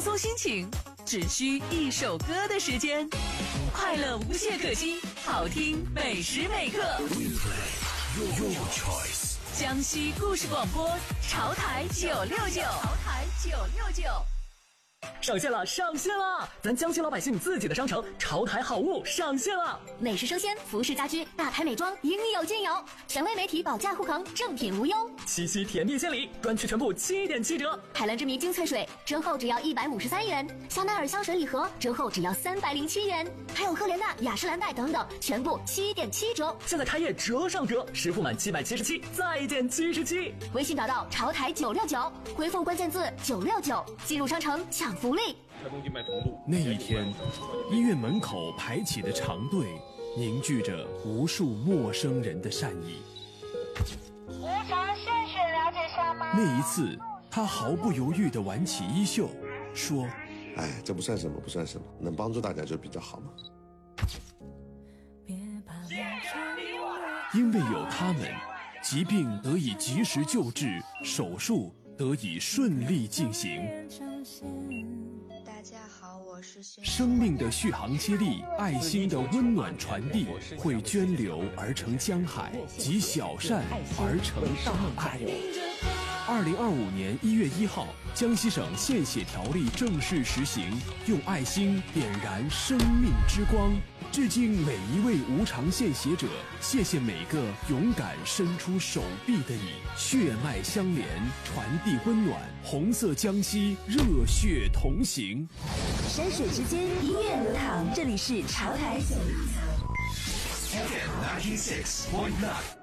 松心情，只需一首歌的时间，快乐无懈可击，好听每时每刻。Your choice。江西故事广播，潮台969，潮台969。 上线了，上线了！咱江西老百姓自己的商城潮台好物上线了， 美食生鲜、服饰家居、大牌美妆应有尽有，权威媒体保价护航，正品无忧。 七夕甜蜜献礼，专区全部7.7折。 海蓝之谜精粹水折后只要153元，香奈儿香水礼盒折后只要307元，还有赫莲娜、雅诗兰黛等等，全部7.7折。 现在开业折上折，实付满777再减77。 微信找到潮台969，回复关键字969，进入商城抢福利。 那一天，医院门口排起的长队凝聚着无数陌生人的善意。 无偿献血了解下吗？ 那一次，他毫不犹豫地挽起衣袖，说：“ 哎，这不算什么，不算什么，能帮助大家就比较好嘛。” 因为有他们，疾病得以及时救治，手术得以顺利进行。 大家好，我是生命的续航接力，爱心的温暖传递，会涓流而成江海，集小善而成大爱。2025年1月1号，江西省献血条例正式实行，用爱心点燃生命之光。致敬每一位无偿献血者，谢谢每个勇敢伸出手臂的你，血脉相连，传递温暖，红色江西，热血同行。 山水之间，音乐流淌，这里是潮台969。 FM 96.9